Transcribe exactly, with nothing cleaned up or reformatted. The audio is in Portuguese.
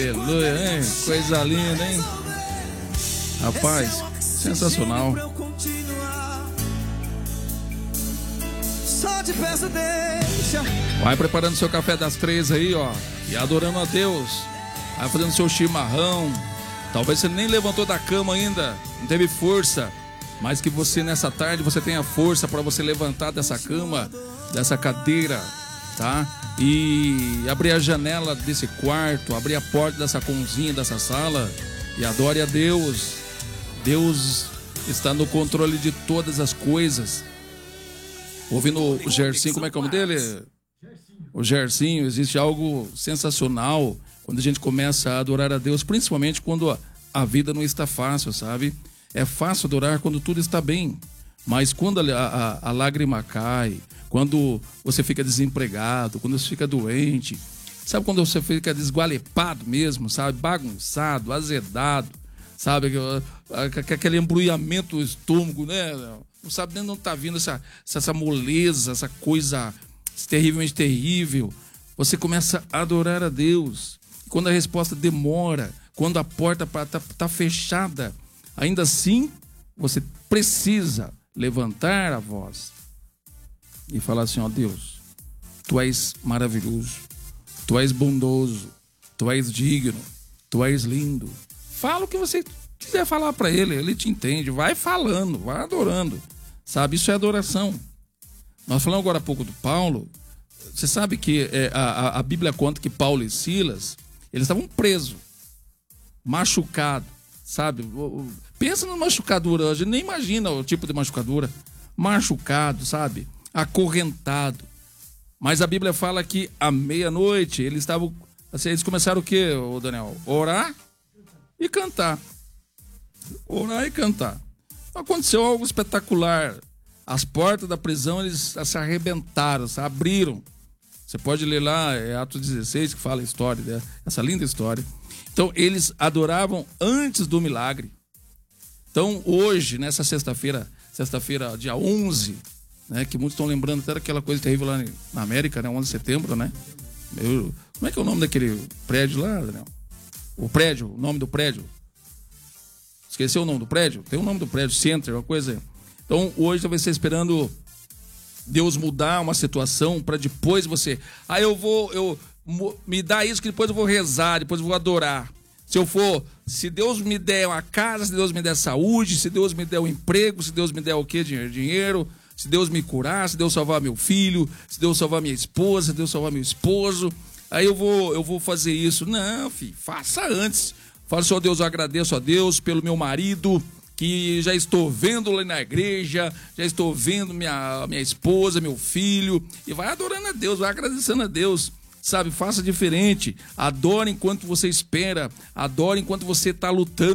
Aleluia, hein? Coisa linda, hein? Rapaz, sensacional. Só te peço, deixa. Vai preparando seu café das três aí, ó. E adorando a Deus. Vai fazendo seu chimarrão. Talvez você nem levantou da cama ainda, não teve força. Mas que você nessa tarde você tenha força para você levantar dessa cama, dessa cadeira, tá? E abrir a janela desse quarto, abrir a porta dessa cozinha, dessa sala e adore a Deus. Deus está no controle de todas as coisas. Ouvindo o Gersinho, como é que é o nome dele? O Gersinho, existe algo sensacional quando a gente começa a adorar a Deus, principalmente quando a vida não está fácil, sabe? É fácil adorar quando tudo está bem, mas quando a, a, a lágrima cai, quando você fica desempregado, quando você fica doente, sabe quando você fica desgualepado mesmo, sabe? Bagunçado, azedado, sabe? Aquele embrulhamento do estômago, né? Não sabe nem de onde está vindo essa, essa moleza, essa coisa terrivelmente terrível. Você começa a adorar a Deus. Quando a resposta demora, quando a porta está tá fechada, ainda assim, você precisa levantar a voz e falar assim, ó Deus, Tu és maravilhoso, Tu és bondoso, Tu és digno, Tu és lindo. Fala o que você quiser falar para Ele, Ele te entende. Vai falando, vai adorando, sabe? Isso é adoração. Nós falamos agora há pouco do Paulo. Você sabe que é, a, a Bíblia conta que Paulo e Silas, eles estavam presos, machucados, sabe? Pensa numa machucadura, a gente nem imagina o tipo de machucadura. Machucado, sabe? Acorrentado. Mas a Bíblia fala que à meia-noite eles estavam, assim, eles começaram o quê, Daniel? Orar e cantar. Orar e cantar. Aconteceu algo espetacular. As portas da prisão, eles se arrebentaram, se abriram. Você pode ler lá, é Atos dezesseis, que fala a história, né? Essa linda história. Então, eles adoravam antes do milagre. Então, hoje, nessa sexta-feira, sexta-feira, dia onze, né? Que muitos estão lembrando até daquela coisa terrível lá na América, né? onze de setembro, né? Eu, como é que é o nome daquele prédio lá, Daniel? O prédio, o nome do prédio. Esqueceu o nome do prédio? Tem o nome do prédio, Center, uma coisa. Então, hoje talvez você esperando Deus mudar uma situação para depois você... Ah, eu vou... Eu, me dá isso que depois eu vou rezar, depois eu vou adorar. Se eu for... Se Deus me der uma casa, se Deus me der saúde, se Deus me der um emprego, se Deus me der o quê? Dinheiro, dinheiro. Se Deus me curar, se Deus salvar meu filho, se Deus salvar minha esposa, se Deus salvar meu esposo. Aí eu vou, eu vou fazer isso. Não, filho, faça antes. Fala, Senhor Deus, eu agradeço a Deus pelo meu marido, que já estou vendo lá na igreja, já estou vendo minha, minha esposa, meu filho, e vai adorando a Deus, vai agradecendo a Deus, sabe? Faça diferente, adore enquanto você espera, adore enquanto você está lutando.